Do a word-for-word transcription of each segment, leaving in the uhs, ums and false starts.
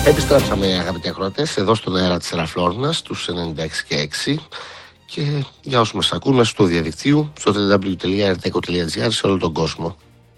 Επιστρέψαμε, αγαπητοί ακροατές, εδώ στον αέρα της Ελαφλόρνας, στους ενενήντα έξι και έξι, και για όσους μας ακούν μέσω του διαδικτύου στο double-u double-u double-u τελεία ερ ντι ι κο τελεία τζι άρ σε όλο τον κόσμο.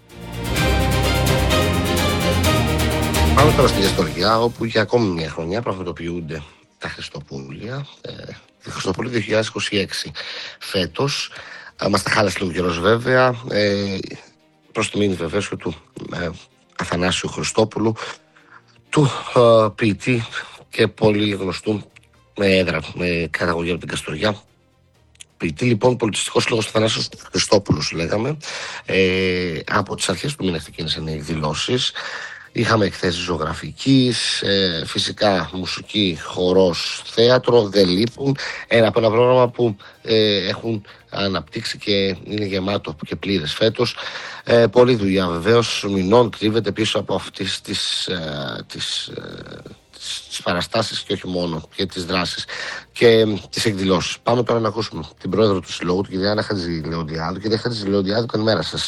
Πάμε τώρα στη Γεστοριά, όπου για ακόμη μια χρονιά πραγματοποιούνται τα Χριστοπούλια, ε, τη Χριστοπούλη δύο χιλιάδες είκοσι έξι. Φέτος ε, μας τα χάλασε λίγο καιρός βέβαια, ε, προς τη μήνυ βεβαίως του ε, Αθανάσιου Χριστόπουλου, του ε, ποιητή και πολύ γνωστού με έδρα, με καταγωγή από την Καστοριά. Ποιητή λοιπόν, πολιτιστικός σύλλογος Αθανάσιος Χριστόπουλος λέγαμε. Ε, από τις αρχές του μήνα ξεκίνησαν οι εκδηλώσεις. Είχαμε εκθέσεις ζωγραφικής, ε, φυσικά μουσική, χορός, θέατρο, δεν λείπουν. Ένα από ένα πρόγραμμα που ε, έχουν αναπτύξει και είναι γεμάτο και πλήρες φέτος. Ε, πολλή δουλειά βεβαίως, μηνών κρύβεται πίσω από αυτές τις, ε, τις, ε, τις, τις παραστάσεις και όχι μόνο, και τις δράσεις και ε, τις εκδηλώσεις. Πάμε τώρα να ακούσουμε την πρόεδρο του Συλλόγου, την κυρία Άννα Χατζηλεοντιάδου. Κυρία Χατζηλεοντιάδου, καλημέρα σας.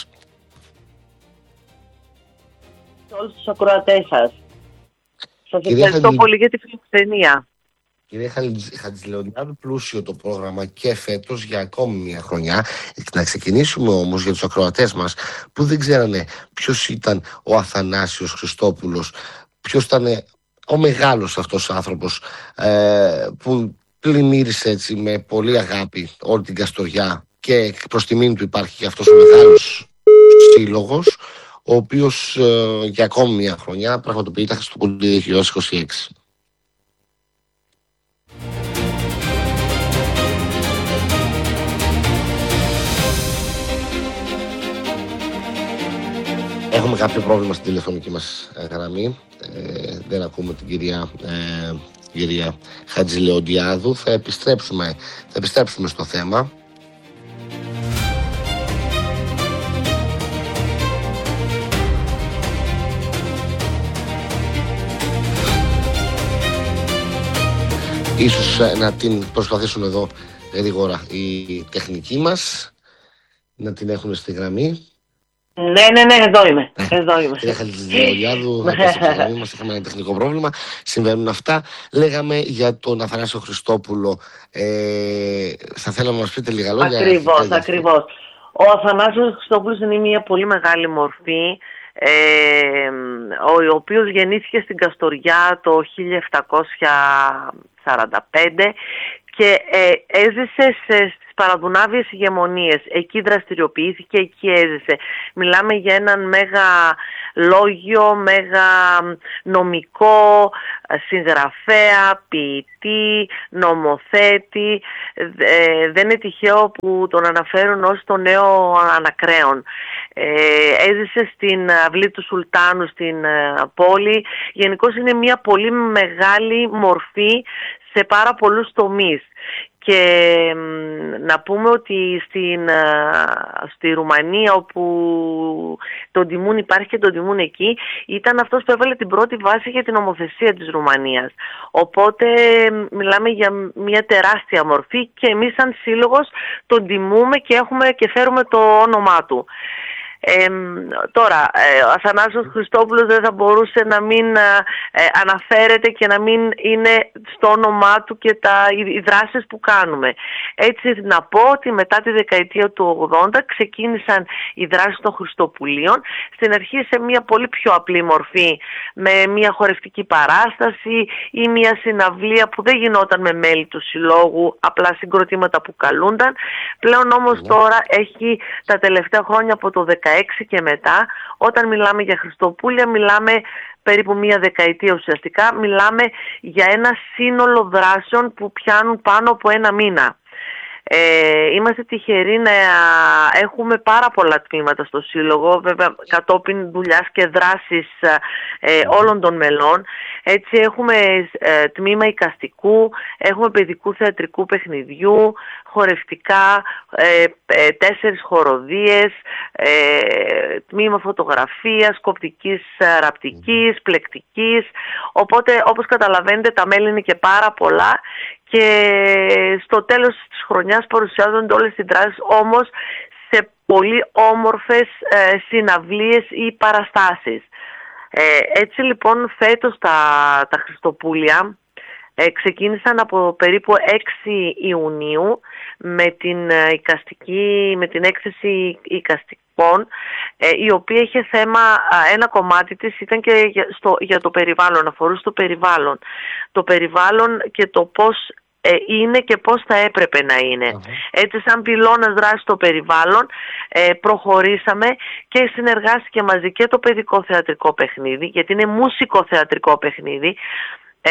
Όλους τους ακροατές σας. Σας ευχαριστώ Χατζη... πολύ για τη φιλοξενία. Κυρία Χατζηλεοντιάδου, πλούσιο το πρόγραμμα και φέτος για ακόμη μια χρονιά. Να ξεκινήσουμε όμως για τους ακροατές μας που δεν ξέρανε ποιος ήταν ο Αθανάσιος Χριστόπουλος, ποιος ήταν ο μεγάλος αυτός άνθρωπος ε, που πλημμύρισε έτσι με πολύ αγάπη όλη την Καστοριά, και προς τιμήν του υπάρχει και αυτός ο μεγάλος σύλλογος, ο οποίος ε, για ακόμη μια χρονιά πραγματοποιεί τα Χριστοπούλια δύο χιλιάδες είκοσι έξι. Έχουμε κάποιο πρόβλημα στην τηλεφωνική μας γραμμή. Ε, δεν ακούμε την κυρία, ε, κυρία Χατζηλεοντιάδου. Θα επιστρέψουμε, θα επιστρέψουμε στο θέμα. Ίσως να την προσπαθήσουν εδώ γρήγορα οι τεχνικοί μας, να την έχουν στη γραμμή. Ναι, ναι, ναι, εδώ είμαι. Εδώ είμαι. Κυρία Χατζηλεοντιάδου, να πέσει στη γραμμή μας, είχαμε ένα τεχνικό πρόβλημα. Συμβαίνουν αυτά. Λέγαμε για τον Αθανάσιο Χριστόπουλο. Ε, θα θέλαμε να μας πείτε λίγα λόγια. Ακριβώς, ακριβώς. Ο Αθανάσιος Χριστόπουλος είναι μια πολύ μεγάλη μορφή, ε, ο οποίος γεννήθηκε στην Καστοριά το χίλια επτακόσια σαράντα πέντε και ε, έζησε σε, στις παραδουνάβιες ηγεμονίες. Εκεί δραστηριοποιήθηκε, εκεί έζησε. Μιλάμε για έναν μέγα λόγιο, μέγα νομικό, συγγραφέα, ποιητή, νομοθέτη. Ε, δεν είναι τυχαίο που τον αναφέρουν ως το νέο Ανακρέον. Ε, έζησε στην αυλή του Σουλτάνου στην ε, πόλη. Γενικώς είναι μια πολύ μεγάλη μορφή σε πάρα πολλούς τομείς. Και να πούμε ότι στην, στη Ρουμανία, όπου τον τιμούν, υπάρχει και τον τιμούν εκεί, ήταν αυτός που έβαλε την πρώτη βάση για την νομοθεσία της Ρουμανίας. Οπότε μιλάμε για μια τεράστια μορφή και εμείς σαν σύλλογος τον τιμούμε και, έχουμε, και φέρουμε το όνομά του. Ε, τώρα, ε, ο Αθανάσιος Χριστόπουλος δεν θα μπορούσε να μην ε, αναφέρεται και να μην είναι στο όνομά του και τα, οι, οι δράσεις που κάνουμε. Έτσι να πω ότι μετά τη δεκαετία του ογδόντα ξεκίνησαν οι δράσεις των Χριστοπουλίων, στην αρχή σε μια πολύ πιο απλή μορφή, με μια χορευτική παράσταση ή μια συναυλία που δεν γινόταν με μέλη του συλλόγου, απλά συγκροτήματα που καλούνταν. Πλέον όμως yeah. τώρα έχει τα τελευταία χρόνια από το δεκαέξι και μετά, όταν μιλάμε για Χριστοπούλια, μιλάμε περίπου μία δεκαετία ουσιαστικά, μιλάμε για ένα σύνολο δράσεων που πιάνουν πάνω από ένα μήνα. Ε, είμαστε τυχεροί να έχουμε πάρα πολλά τμήματα στο Σύλλογο, βέβαια κατόπιν δουλειάς και δράσης ε, όλων των μελών. Έτσι έχουμε ε, τμήμα εικαστικού, έχουμε παιδικού θεατρικού παιχνιδιού, χορευτικά, ε, ε, τέσσερις χοροδίες, ε, τμήμα φωτογραφίας, κοπτικής, ραπτικής, πλεκτικής. Οπότε, όπως καταλαβαίνετε, τα μέλη είναι και πάρα πολλά. Και στο τέλος της χρονιάς παρουσιάζονται όλες οι δράσεις, όμως σε πολύ όμορφες ε, συναυλίες ή παραστάσεις. Ε, έτσι λοιπόν φέτος τα, τα Χριστοπούλια ε, ξεκίνησαν από περίπου έξι Ιουνίου με την, ε, εικαστική, με την έκθεση εικαστικών, ε, η οποία είχε θέμα, ένα κομμάτι της ήταν και για, στο, για το περιβάλλον, αφορούσε το περιβάλλον. Το περιβάλλον και το πώς είναι και πώς θα έπρεπε να είναι. Uh-huh. Έτσι σαν πυλώνας δράση στο περιβάλλον ε, προχωρήσαμε και συνεργάστηκε μαζί και το παιδικό θεατρικό παιχνίδι, γιατί είναι μουσικό θεατρικό παιχνίδι, ε,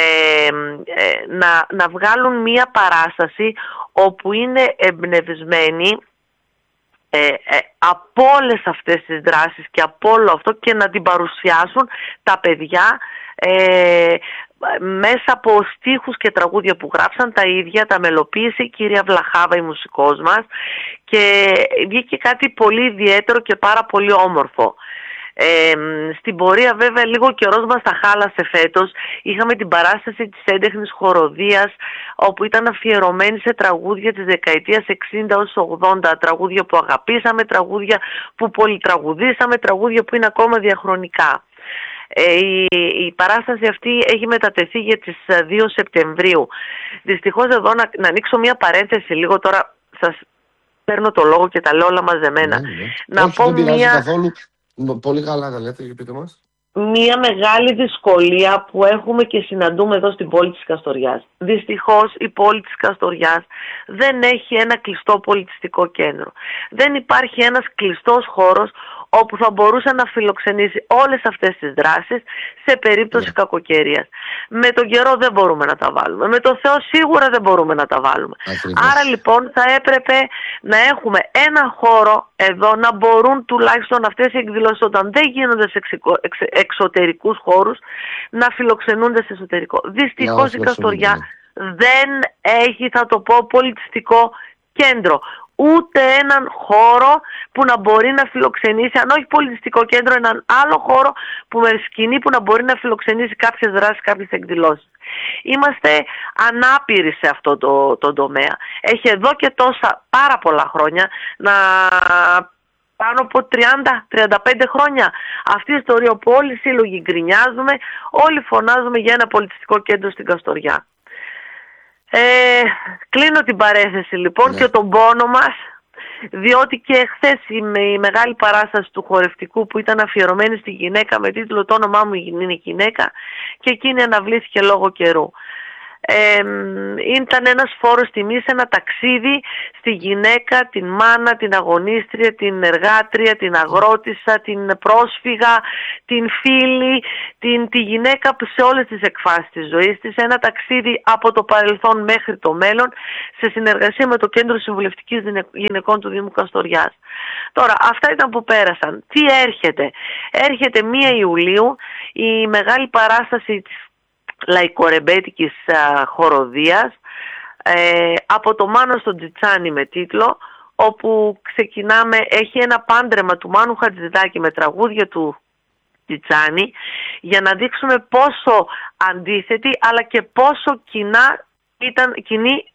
ε, να, να βγάλουν μία παράσταση όπου είναι εμπνευσμένοι Ε, ε, από όλες αυτές τις δράσεις και από όλο αυτό και να την παρουσιάσουν τα παιδιά ε, μέσα από στίχους και τραγούδια που γράψαν τα ίδια, τα μελοποίησε η κυρία Βλαχάβα, η μουσικός μας, και βγήκε κάτι πολύ ιδιαίτερο και πάρα πολύ όμορφο. Ε, στην πορεία βέβαια λίγο ο καιρός μας τα χάλασε φέτος. Είχαμε την παράσταση της έντεχνης χοροδίας, όπου ήταν αφιερωμένη σε τραγούδια της δεκαετίας εξήντα έως ογδόντα, τραγούδια που αγαπήσαμε, τραγούδια που πολυτραγουδήσαμε, τραγούδια που είναι ακόμα διαχρονικά. Ε, η, η παράσταση αυτή έχει μετατεθεί για τις δύο Σεπτεμβρίου. Δυστυχώς εδώ να, να ανοίξω μια παρένθεση λίγο, τώρα σας παίρνω το λόγο και τα λέω όλα μαζεμένα. Ναι, ναι. Να Όχι, πω δεν πειράζει μια... καθόλου. Πολύ καλά τα λέτε, πείτε μας. Μία μεγάλη δυσκολία που έχουμε και συναντούμε εδώ στην πόλη της Καστοριάς. Δυστυχώς η πόλη της Καστοριάς δεν έχει ένα κλειστό πολιτιστικό κέντρο. Δεν υπάρχει ένας κλειστός χώρος όπου θα μπορούσε να φιλοξενήσει όλες αυτές τις δράσεις σε περίπτωση yeah. κακοκαιρίας. Με τον καιρό δεν μπορούμε να τα βάλουμε. Με τον Θεό σίγουρα δεν μπορούμε να τα βάλουμε. Ακριβώς. Άρα λοιπόν θα έπρεπε να έχουμε ένα χώρο εδώ, να μπορούν τουλάχιστον αυτές οι εκδηλώσεις, όταν δεν γίνονται σε εξικο, εξ, εξωτερικούς χώρους, να φιλοξενούνται σε εσωτερικό. Δυστυχώς η Καστοριά δεν έχει, θα το πω, πολιτιστικό κέντρο. Ούτε έναν χώρο που να μπορεί να φιλοξενήσει, αν όχι πολιτιστικό κέντρο, έναν άλλο χώρο που με σκηνή που να μπορεί να φιλοξενήσει κάποιες δράσεις, κάποιες εκδηλώσεις. Είμαστε ανάπηροι σε αυτό το, το τομέα. Έχει εδώ και τόσα πάρα πολλά χρόνια, να πάνω από τριάντα με τριάντα πέντε χρόνια, αυτή η ιστορία όπου όλοι οι σύλλογοι γκρινιάζουμε, όλοι φωνάζουμε για ένα πολιτιστικό κέντρο στην Καστοριά. Ε, κλείνω την παρένθεση λοιπόν yeah. και τον πόνο μας, διότι και χθες η, η μεγάλη παράσταση του χορευτικού που ήταν αφιερωμένη στη γυναίκα με τίτλο «Το όνομά μου είναι γυναίκα» και εκείνη αναβλήθηκε λόγω καιρού. Ε, ήταν ένας φόρος τιμής, ένα ταξίδι στη γυναίκα, την μάνα, την αγωνίστρια, την εργάτρια, την αγρότισσα, την πρόσφυγα, την φίλη, την, τη γυναίκα σε όλες τις εκφάσεις της ζωής της. Ένα ταξίδι από το παρελθόν μέχρι το μέλλον, σε συνεργασία με το Κέντρο Συμβουλευτικής Γυναικών του Δήμου Καστοριάς. Τώρα, αυτά ήταν που πέρασαν. Τι έρχεται? Έρχεται πρώτη Ιουλίου η μεγάλη παράσταση της λαϊκορεμπέτικης α, χοροδίας ε, από το Μάνο στο Τζιτσάνι με τίτλο, όπου ξεκινάμε, έχει ένα πάντρεμα του Μάνου Χατζηδάκη με τραγούδια του Τζιτσάνι, για να δείξουμε πόσο αντίθετη αλλά και πόσο κοινά ήταν, κοινή,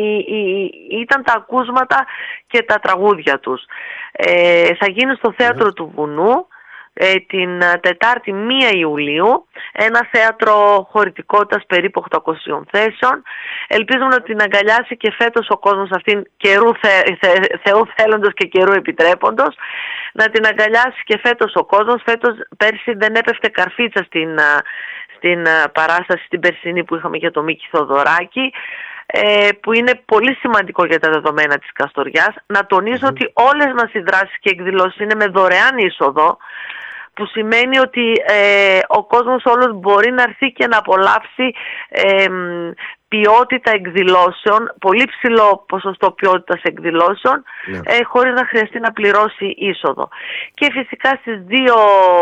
ήταν τα ακούσματα και τα τραγούδια τους. Ε, θα γίνει στο Θέατρο mm. του Βουνού την Τετάρτη πρώτη Ιουλίου, ένα θέατρο χωρητικότητας περίπου οκτακόσιων θέσεων. Ελπίζουμε να την αγκαλιάσει και φέτος ο κόσμος αυτήν, καιρού θε, θε, Θεού θέλοντος και καιρού επιτρέποντος, να την αγκαλιάσει και φέτος ο κόσμος. Φέτος, πέρσι δεν έπεφτε καρφίτσα στην, στην παράσταση στην περσινή που είχαμε για το Μίκη Θοδωράκη, που είναι πολύ σημαντικό για τα δεδομένα της Καστοριάς. Να τονίσω mm-hmm. ότι όλες μας οι δράσεις και εκδηλώσεις είναι με δωρεάν είσοδο, που σημαίνει ότι ε, ο κόσμος όλος μπορεί να έρθει και να απολαύσει ε, ποιότητα εκδηλώσεων, πολύ ψηλό ποσοστό ποιότητας εκδηλώσεων, yeah. ε, χωρίς να χρειαστεί να πληρώσει είσοδο. Και φυσικά στις δύο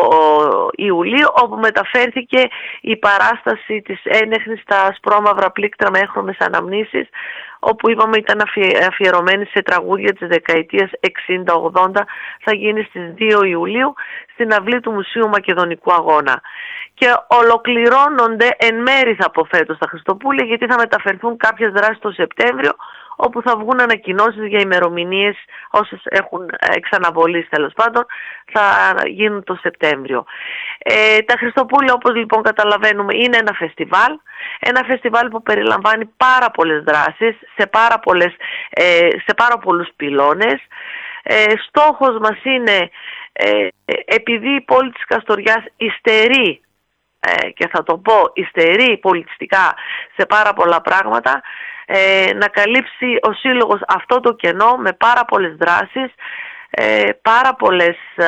Ιουλίου, όπου μεταφέρθηκε η παράσταση της ένεχνης στα ασπρόμαυρα πλήκτρα με έγχρωμες αναμνήσεις, όπου είπαμε ήταν αφιερωμένη σε τραγούδια της δεκαετίας εξήντα ογδόντα, θα γίνει στις δύο Ιουλίου στην αυλή του Μουσείου Μακεδονικού Αγώνα. Και ολοκληρώνονται εν μέρη, θα πω φέτος, τα Χριστοπούλια, γιατί θα μεταφερθούν κάποιες δράσεις το Σεπτέμβριο, όπου θα βγουν ανακοινώσεις για ημερομηνίες, όσες έχουν εξαναβολήσει τέλος πάντων, θα γίνουν το Σεπτέμβριο. Ε, τα Χριστοπούλια, όπως λοιπόν καταλαβαίνουμε, είναι ένα φεστιβάλ, ένα φεστιβάλ που περιλαμβάνει πάρα πολλές δράσεις, σε πάρα, πολλές, ε, σε πάρα πολλούς πυλώνες. Ε, στόχος μας είναι, ε, επειδή η πόλη της Καστοριάς υστερεί, ε, και θα το πω, υστερεί πολιτιστικά σε πάρα πολλά πράγματα, ε, να καλύψει ο Σύλλογος αυτό το κενό με πάρα πολλές δράσεις, ε, πάρα πολλές, ε,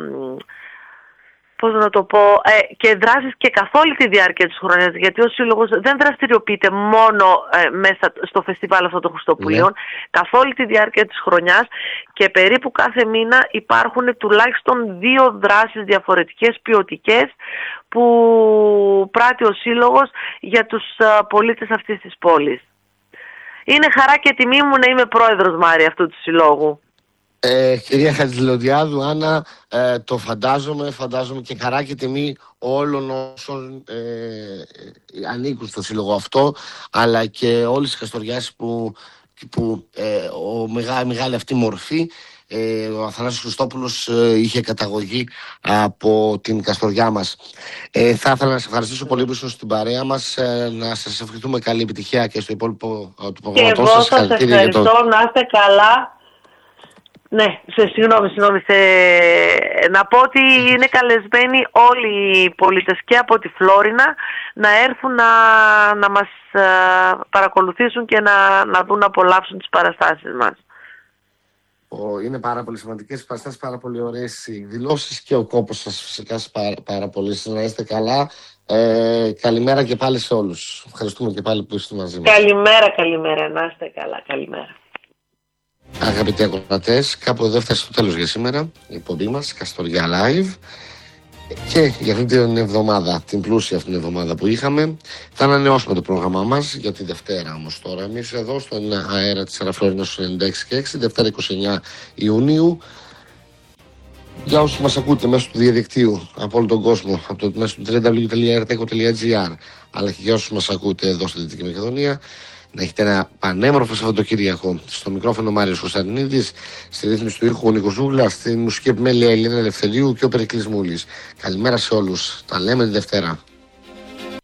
πώς να το πω, ε, και δράσεις και καθ' όλη τη διάρκεια της χρονιάς, γιατί ο Σύλλογος δεν δραστηριοποιείται μόνο ε, μέσα στο φεστιβάλ αυτό των Χριστοπουλίων, ναι. Καθ' όλη τη διάρκεια της χρονιάς και περίπου κάθε μήνα υπάρχουν τουλάχιστον δύο δράσεις διαφορετικές, ποιοτικές, που πράττει ο Σύλλογος για τους ε, πολίτες αυτής της πόλης. Είναι χαρά και τιμή μου να είμαι πρόεδρος, Μάρη, αυτού του συλλόγου. Ε, κυρία Χατζηλοντιάδου, Άννα, ε, το φαντάζομαι, φαντάζομαι και χαρά και τιμή όλων όσων ε, ανήκουν στο σύλλογο αυτό, αλλά και όλες τις Καστοριάσεις που, που ε, ο, μεγά, μεγάλη αυτή μορφή, ε, ο Αθανάσιος Χριστόπουλος ε, είχε καταγωγή από την Καστοριά μας. Ε, θα ήθελα να σας ευχαριστήσω πολύ που ήσουν στην παρέα μας, ε, να σας ευχηθούμε καλή επιτυχία και στο υπόλοιπο ε, του προγραμματός σας. Και εγώ σας ευχαριστώ, το... να είστε καλά. Ναι, σε, συγγνώμη, συγγνώμη. Σε, να πω ότι είναι καλεσμένοι όλοι οι πολίτες και από τη Φλόρινα να έρθουν να, να μας α, παρακολουθήσουν και να, να δουν, να απολαύσουν τις παραστάσεις μας. Ο, είναι πάρα πολύ σημαντικές οι παραστάσεις, πάρα πολύ ωραίες οι δηλώσεις και ο κόπος σας φυσικά πάρα, πάρα πολύ. Να είστε καλά. Ε, καλημέρα και πάλι σε όλους. Ευχαριστούμε και πάλι που είστε μαζί μας. Καλημέρα, καλημέρα. Να είστε καλά. Καλημέρα. Αγαπητοί ακροατές, κάπου εδώ έφτασε στο τέλος για σήμερα η εκπομπή μας, Καστοριά Live. Και για αυτή την εβδομάδα, την πλούσια αυτή την εβδομάδα που είχαμε, θα ανανεώσουμε το πρόγραμμά μας για τη Δευτέρα όμως τώρα. Εμείς εδώ στον αέρα της Αραφλόρινας ενενήντα έξι και έξι, Δευτέρα είκοσι εννέα Ιουνίου. Για όσους μας ακούτε μέσω του διαδικτύου από όλο τον κόσμο, από το μέσω του double-u double-u double-u τελεία ερτέκο τελεία τζι άρ, αλλά και για όσους μας ακούτε εδώ στη Δυτική Μακεδονία, να έχετε ένα πανέμορφο Σαββατοκύριακο. Στο μικρόφωνο Μάριος Κωνσταντινίδης, στη ρύθμιση του ήχου ο Νίκος Ζούγλας, στη μουσική επιμέλεια Ελίνα Ελευθερίου και ο Περικλής Μούλης. Καλημέρα σε όλους. Τα λέμε τη Δευτέρα.